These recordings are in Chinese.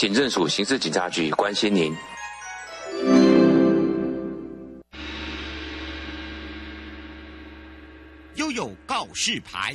警政署刑事警察局关心您。 悠悠告示牌。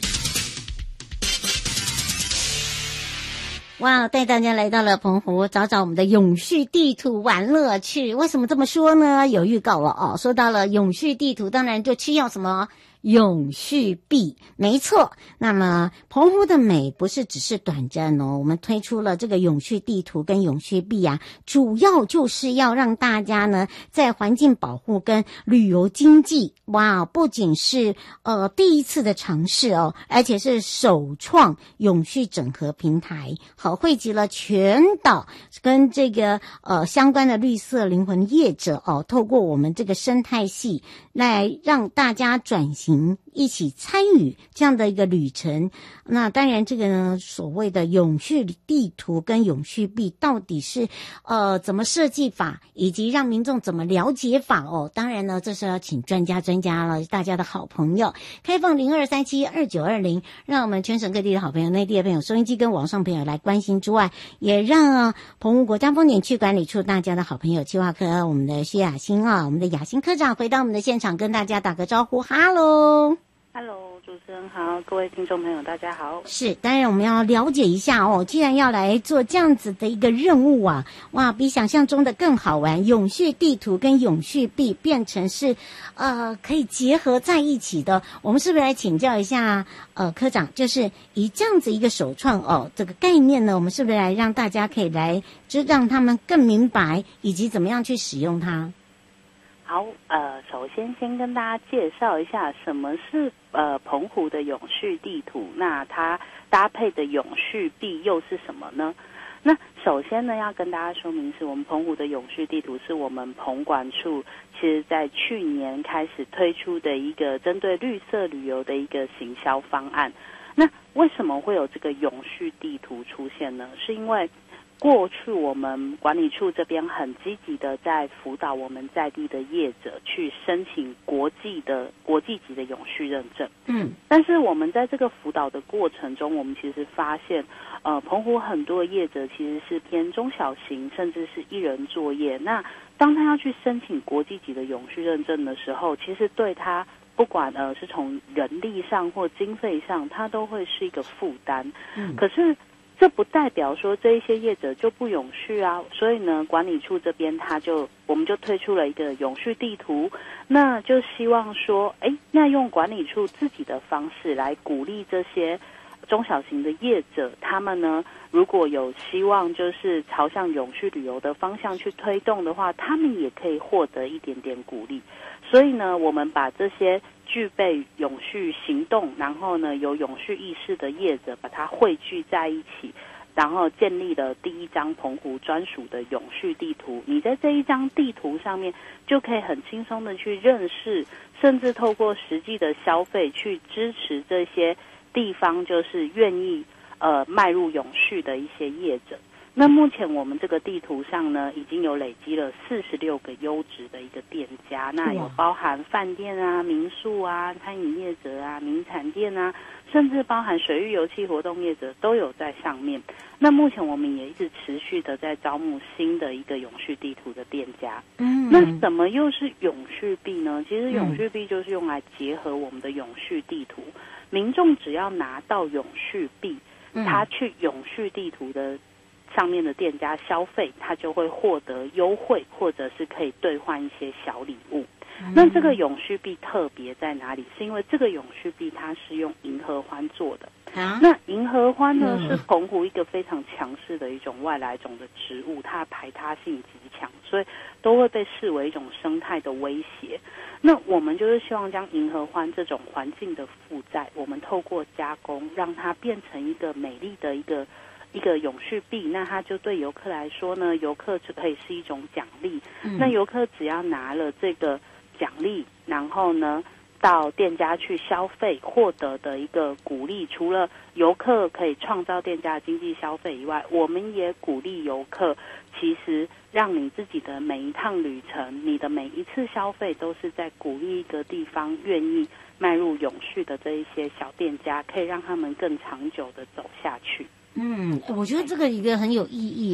哇，带大家来到了澎湖，找找我们的永续地图玩乐去。为什么这么说呢？有预告了哦。说到了永续地图，当然就需要什么永续币，没错。那么澎湖的美不是只是短暂哦，我们推出了这个永续地图跟永续币啊，主要就是要让大家呢在环境保护跟旅游经济，哇，不仅是第一次的尝试哦，而且是首创永续整合平台，好，汇集了全岛跟这个相关的绿色灵魂业者哦，透过我们这个生态系来让大家转型，一起参与这样的一个旅程。那当然这个呢，所谓的永续地图跟永续币到底是怎么设计法，以及让民众怎么了解法哦，当然呢这是要请专家了，大家的好朋友，开放02372920，让我们全省各地的好朋友、内地的朋友、收音机跟网上朋友来关心之外，也让澎湖国家风景区管理处大家的好朋友企划科我们的薛雅欣我们的雅欣科长回到我们的现场，跟大家打个招呼。哈喽， 主持人好，各位听众朋友大家好。 是，当然我们要了解一下哦，既然要来做这样子的一个任务啊，哇，比想象中的更好玩，永续地图跟永续币变成是可以结合在一起的。我们是不是来请教一下科长，就是以这样子一个首创这个概念呢，我们是不是来让大家可以来就让他们更明白以及怎么样去使用它？ 好，首先跟大家介绍一下什么是澎湖的永续地图，那它搭配的永续币又是什么呢？那首先呢，要跟大家说明是我们澎湖的永续地图是我们澎管处其实在去年开始推出的一个针对绿色旅游的一个行销方案。那为什么会有这个永续地图出现呢？是因为过去我们管理处这边很积极的在辅导我们在地的业者去申请国际级的永续认证。但是我们在这个辅导的过程中，我们其实发现澎湖很多的业者其实是偏中小型甚至是一人作业，那当他要去申请国际级的永续认证的时候，其实对他不管是从人力上或经费上，它都会是一个负担。可是这不代表说这一些业者就不永续啊，所以呢，管理处这边我们就推出了一个永续地图，那就希望说，那用管理处自己的方式来鼓励这些中小型的业者，他们呢，如果有希望就是朝向永续旅游的方向去推动的话，他们也可以获得一点点鼓励。所以呢，我们把这些具备永续行动，然后呢有永续意识的业者，把它汇聚在一起，然后建立了第一张澎湖专属的永续地图。你在这一张地图上面就可以很轻松的去认识，甚至透过实际的消费去支持这些地方就是愿意迈入永续的一些业者。那目前我们这个地图上呢，已经有累积了46个优质的一个店家，那有包含饭店啊、民宿啊、餐饮业者啊、名产店啊，甚至包含水域油气活动业者都有在上面。那目前我们也一直持续的在招募新的一个永续地图的店家。那什么又是永续币呢？其实永续币就是用来结合我们的永续地图，民众只要拿到永续币，他去永续地图的上面的店家消费，他就会获得优惠，或者是可以兑换一些小礼物。那这个永续币特别在哪里？是因为这个永续币它是用银合欢做的。那银合欢呢，是澎湖一个非常强势的一种外来种的植物，它的排他性极强，所以都会被视为一种生态的威胁。那我们就是希望将银合欢这种环境的负债，我们透过加工，让它变成一个美丽的一个永续币。那它就对游客来说呢，游客就可以是一种奖励。那游客只要拿了这个奖励，然后呢到店家去消费获得的一个鼓励，除了游客可以创造店家的经济消费以外，我们也鼓励游客，其实让你自己的每一趟旅程，你的每一次消费都是在鼓励一个地方愿意迈入永续的这一些小店家，可以让他们更长久的走下去。 我觉得这个一个很有意义